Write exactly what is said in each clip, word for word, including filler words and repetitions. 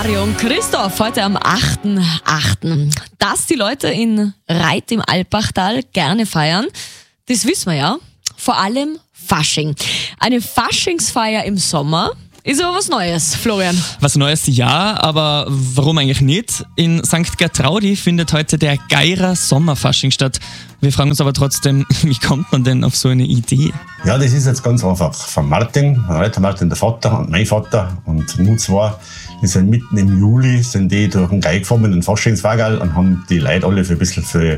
Mario und Christoph heute am achten achten Dass die Leute in Reit im Alpachtal gerne feiern, das wissen wir ja. Vor allem Fasching. Eine Faschingsfeier im Sommer ist aber was Neues, Florian. Was Neues, ja, aber warum eigentlich nicht? In Sankt Gertraudi findet heute der Geirer Sommerfasching statt. Wir fragen uns aber trotzdem, wie kommt man denn auf so eine Idee? Ja, das ist jetzt ganz einfach. Von Martin, Reiter Martin, der Vater und mein Vater und nur zwei, die sind mitten im Juli, sind die durch den Geig gefahren mit dem Faschingswagen und haben die Leute alle für ein bisschen für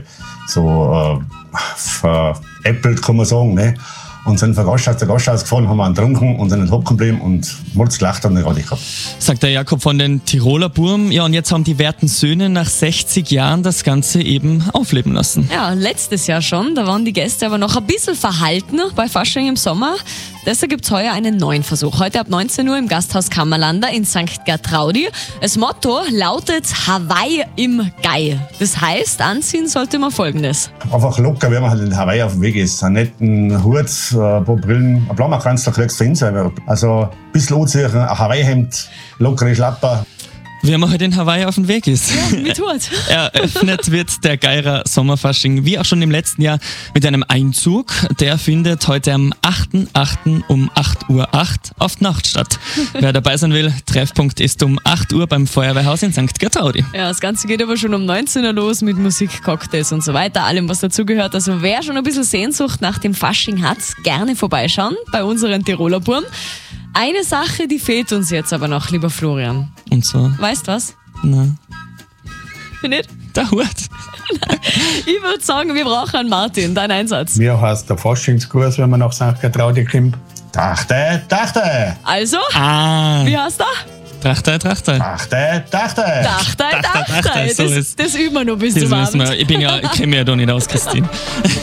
so äh, veräppelt, kann man sagen, ne? Und sind von Gasthaus zu Gasthaus gefahren, haben einen getrunken und sind in den Hop geblieben und Murz gelacht und gerade gehabt. Sagt der Jakob von den Tiroler Burm. Ja, und jetzt haben die werten Söhne nach sechzig Jahren das Ganze eben aufleben lassen. Ja, letztes Jahr schon, da waren die Gäste aber noch ein bisschen verhalten bei Fasching im Sommer. Deshalb gibt es heuer einen neuen Versuch. Heute ab neunzehn Uhr im Gasthaus Kammerlander in Sankt Gertraudi. Das Motto lautet Hawaii im Gei. Das heißt, anziehen sollte man Folgendes. Einfach locker, wenn man halt in Hawaii auf dem Weg ist. Einen netten Hut, ein paar Brillen, ein Blaumarkranz, da kriegst du hin. Also ein bisschen anziehen, ein Hawaii-Hemd, lockere Schlapper. Wer man heute in Hawaii auf dem Weg ist. Ja, mit Hut. Eröffnet wird der Geirer Sommerfasching, wie auch schon im letzten Jahr, mit einem Einzug. Der findet heute am achten achten um acht Uhr acht auf die Nacht statt. Wer dabei sein will, Treffpunkt ist um acht Uhr beim Feuerwehrhaus in Sankt Gertraudi. Ja, das Ganze geht aber schon um neunzehn Uhr los mit Musik, Cocktails und so weiter, allem was dazugehört. Also wer schon ein bisschen Sehnsucht nach dem Fasching hat, gerne vorbeischauen bei unseren Tiroler Burm. Eine Sache, die fehlt uns jetzt aber noch, lieber Florian. Und so? Weißt du was? Nein. Nicht? Der Hut. Ich würde sagen, wir brauchen einen Martin, dein Einsatz. Wie heißt der Faschingskurs, wenn man nach Sankt Gertraudi kommt? Dachte, dachte. Also, Ah, wie heißt der? Trachter, Trachter. Dachte, dachte. Dachte, Dachte, dachte. dachte, so Das, ist- das üben wir noch bis Das zum wissen Abend. wir. Ich bin ja, ich kenne mich ja da nicht aus, Christine.